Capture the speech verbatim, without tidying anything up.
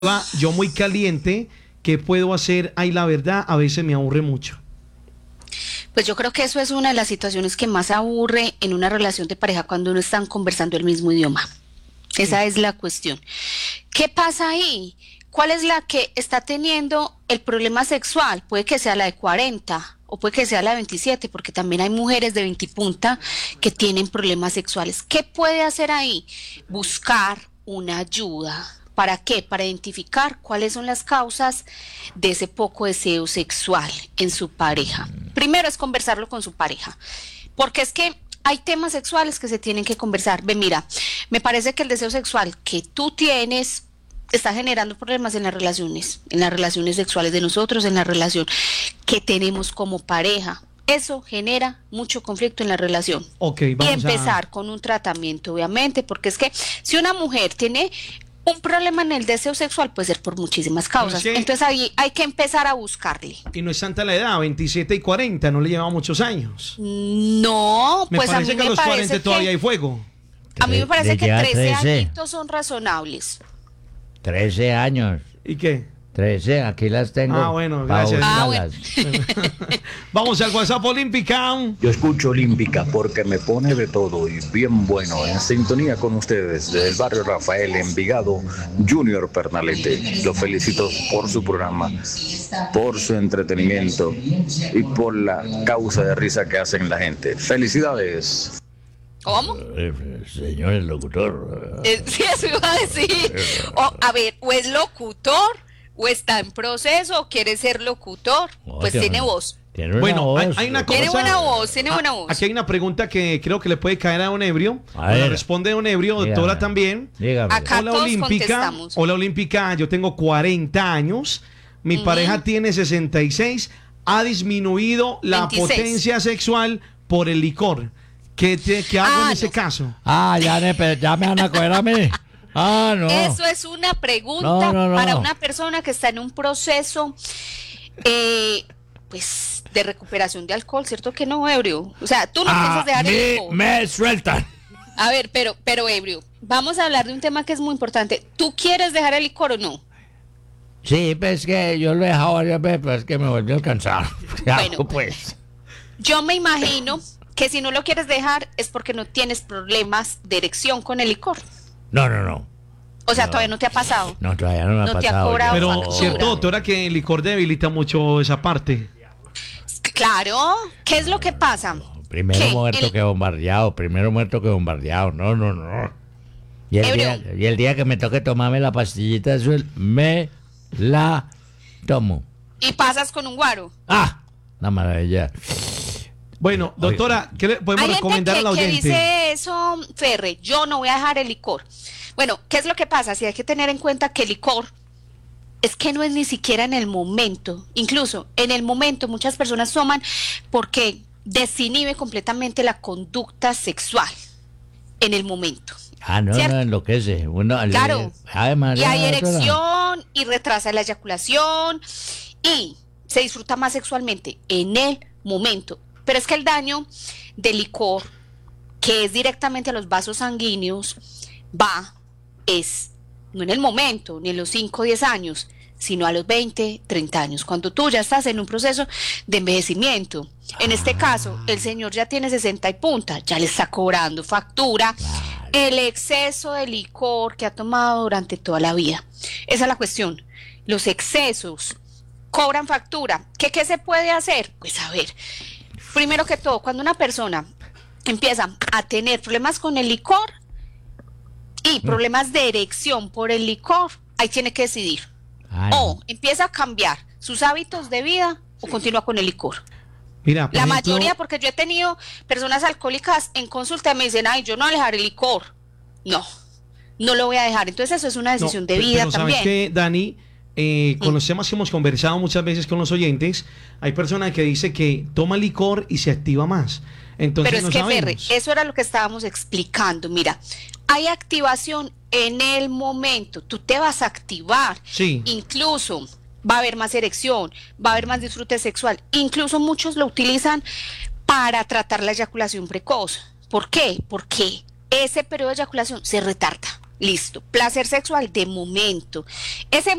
Va, yo muy caliente, ¿qué puedo hacer? Ay, la verdad, a veces me aburre mucho. Pues yo creo que eso es una de las situaciones que más aburre en una relación de pareja cuando no están conversando el mismo idioma. Esa es la cuestión. ¿Qué pasa ahí? ¿Cuál es la que está teniendo el problema sexual? Puede que sea la de cuarenta o puede que sea la de veintisiete, porque también hay mujeres de veinte y punta que tienen problemas sexuales. ¿Qué puede hacer ahí? Buscar una ayuda. ¿Para qué? Para identificar cuáles son las causas de ese poco deseo sexual en su pareja. Primero es conversarlo con su pareja, porque es que hay temas sexuales que se tienen que conversar. Ve, mira, me parece que el deseo sexual que tú tienes está generando problemas en las relaciones, en las relaciones sexuales de nosotros, en la relación que tenemos como pareja. Eso genera mucho conflicto en la relación. Okay, vamos y empezar a... con un tratamiento, obviamente, porque es que si una mujer tiene un problema en el deseo sexual, puede ser por muchísimas causas. Sí. Entonces ahí hay que empezar a buscarle. Y no es tanta la edad, veintisiete y cuarenta, no le lleva muchos años. No, me pues a mí parece que me a los parece cuarenta que, todavía hay fuego. a mí me parece Le que lleva trece trece. añitos son razonables. trece años. ¿Y qué? trece, aquí las tengo. Ah, bueno, pa' gracias. Ah, bueno. buscarlas. Vamos al WhatsApp Olímpica. Yo escucho Olímpica porque me pone de todo y bien bueno. En sintonía con ustedes desde el barrio Rafael, Envigado, Junior Pernalete. Los felicito por su programa, por su entretenimiento y por la causa de risa que hacen la gente. Felicidades. ¿Cómo? Eh, Señor el locutor. Eh, sí, eso iba a decir. O, a ver, o es locutor, o está en proceso, o quiere ser locutor. Oh, Pues tiene- tiene voz. Tiene una Bueno, voz. hay, hay una cosa... Tiene buena voz, tiene buena Ah, voz. Aquí hay una pregunta que creo que le puede caer a un ebrio. A Me la ver. responde un ebrio, doctora Dígame. también. Dígame. Acá Hola todos Olímpica, contestamos. hola Olímpica, yo tengo cuarenta años, mi Ujú. pareja tiene sesenta y seis, ha disminuido la veintiséis. potencia sexual por el licor. ¿Qué, te, qué hago Ah, en ese no. caso? Ah, ya, ne- pero ya me van a coger a mí. Ah, no. Eso es una pregunta No, no, no. para una persona que está en un proceso eh, pues de recuperación de alcohol, ¿cierto que no, ebrio? O sea, tú no A piensas dejar el mí alcohol. me sueltan. A ver, pero, pero ebrio, vamos a hablar de un tema que es muy importante. ¿Tú quieres dejar el licor o no? Sí, pues que yo lo he dejado varias veces, pero es que me volvió a alcanzar. ¿Qué Bueno. hago, pues? Yo me imagino que si no lo quieres dejar es porque no tienes problemas de erección con el licor. No, no, no. O sea, No. todavía no te ha pasado. No, todavía no me ha No te ha pasado. cobrado yo- Pero, factura. ¿cierto, doctora, que el licor debilita mucho esa parte? Claro, ¿qué es lo que pasa? Primero ¿Qué? muerto El- que bombardeado, primero muerto que bombardeado. No, no, no. Y el, Ebrio. día, y el día que me toque tomarme la pastillita azul, me la tomo. Y pasas con un guaro. ¡Ah! Una maravilla. Bueno, Oye. doctora, ¿qué le podemos Hay gente recomendar que, a la que oyente? dice eso, Ferre, yo no voy a dejar el licor. Bueno, ¿qué es lo que pasa? Si hay que tener en cuenta que el licor es que no es ni siquiera en el momento. Incluso en el momento muchas personas toman porque desinhibe completamente la conducta sexual en el momento. Ah, no, ¿Cierto? no, enloquece. Uno, Claro. Ay, María, Y hay doctora. erección y retrasa la eyaculación y se disfruta más sexualmente en el momento. Pero es que el daño del licor, que es directamente a los vasos sanguíneos, va, es no en el momento, ni en los cinco o diez años, sino a los veinte, treinta años, cuando tú ya estás en un proceso de envejecimiento. En este caso, el señor ya tiene sesenta y punta, ya le está cobrando factura el exceso de licor que ha tomado durante toda la vida. Esa es la cuestión. Los excesos cobran factura. ¿Qué, qué se puede hacer? Pues a ver, primero que todo, cuando una persona empieza a tener problemas con el licor y problemas de erección por el licor, ahí tiene que decidir. Ay, O empieza a cambiar sus hábitos de vida o continúa con el licor. Mira, por La ejemplo, mayoría, porque yo he tenido personas alcohólicas en consulta y me dicen, ay, yo no voy a dejar el licor. No, no lo voy a dejar. Entonces eso es una decisión no, de pe- vida pero también. ¿sabes qué, Dani? Eh, con Mm. los temas que hemos conversado muchas veces con los oyentes, hay personas que dicen que toma licor y se activa más. Entonces Pero es no que, Ferre, sabemos. eso era lo que estábamos explicando. Mira, hay activación en el momento. Tú te vas a activar. Sí. Incluso va a haber más erección, va a haber más disfrute sexual. Incluso muchos lo utilizan para tratar la eyaculación precoz. ¿Por qué? Porque ese periodo de eyaculación se retarda. Listo. Placer sexual de momento. Ese